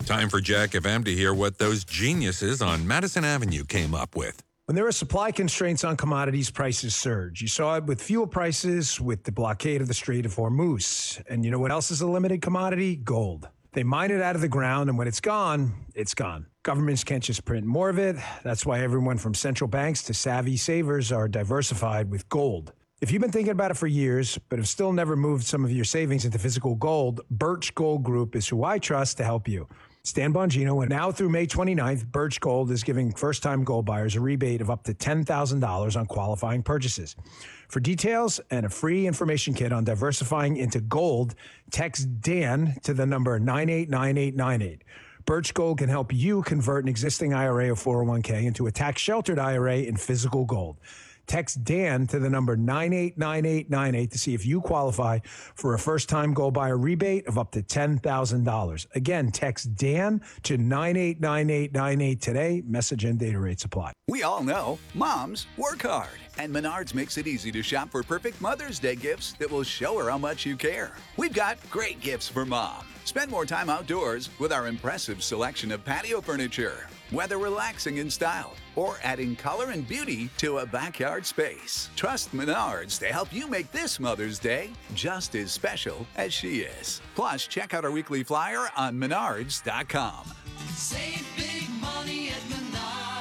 Time for Jack FM to hear what those geniuses on Madison Avenue came up with. When there are supply constraints on commodities, prices surge. You saw it with fuel prices, with the blockade of the Strait of Hormuz. And you know what else is a limited commodity? Gold. They mine it out of the ground, and when it's gone, it's gone. Governments can't just print more of it. That's why everyone from central banks to savvy savers are diversified with gold. If you've been thinking about it for years, but have still never moved some of your savings into physical gold, Birch Gold Group is who I trust to help you. Stan Bongino, and now through May 29th, Birch Gold is giving first-time gold buyers a rebate of up to $10,000 on qualifying purchases. For details and a free information kit on diversifying into gold, text Dan to the number 989898. Birch Gold can help you convert an existing IRA or 401k into a tax-sheltered IRA in physical gold. Text Dan to the number 989898 to see if you qualify for a first-time gold buyer rebate of up to $10,000. Again, text Dan to 989898 today. Message and data rates apply. We all know moms work hard, and Menards makes it easy to shop for perfect Mother's Day gifts that will show her how much you care. We've got great gifts for mom. Spend more time outdoors with our impressive selection of patio furniture, whether relaxing in style or adding color and beauty to a backyard space. Trust Menards to help you make this Mother's Day just as special as she is. Plus, check out our weekly flyer on menards.com. Save big money at Menards.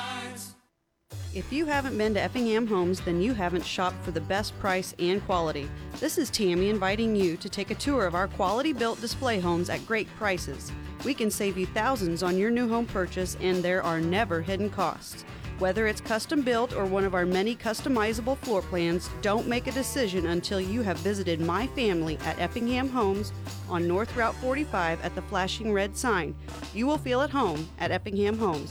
If you haven't been to Effingham Homes, then you haven't shopped for the best price and quality. This is Tammy inviting you to take a tour of our quality-built display homes at great prices. We can save you thousands on your new home purchase, and there are never hidden costs. Whether it's custom built or one of our many customizable floor plans, don't make a decision until you have visited my family at Effingham Homes on North Route 45 at the flashing red sign. You will feel at home at Effingham Homes.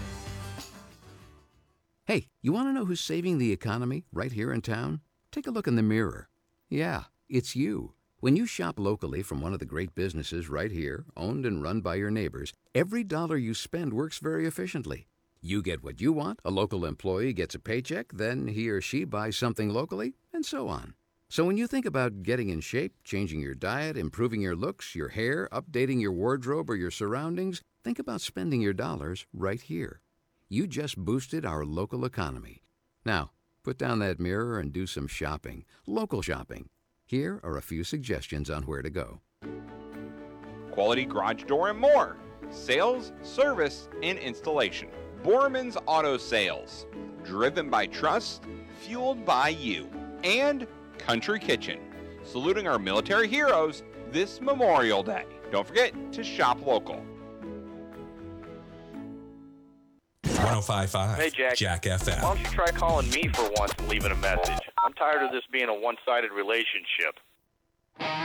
Hey, you want to know who's saving the economy right here in town? Take a look in the mirror. Yeah, it's you. When you shop locally from one of the great businesses right here, owned and run by your neighbors, every dollar you spend works very efficiently. You get what you want, a local employee gets a paycheck, then he or she buys something locally, and so on. So when you think about getting in shape, changing your diet, improving your looks, your hair, updating your wardrobe or your surroundings, think about spending your dollars right here. You just boosted our local economy. Now, put down that mirror and do some shopping, local shopping. Here are a few suggestions on where to go. Quality garage door and more. Sales, service, and installation. Borman's Auto Sales. Driven by trust, fueled by you. And Country Kitchen. Saluting our military heroes this Memorial Day. Don't forget to shop local. 105.5 Hey, Jack FM. Why don't you try calling me for once and leaving a message? I'm tired of this being a one-sided relationship.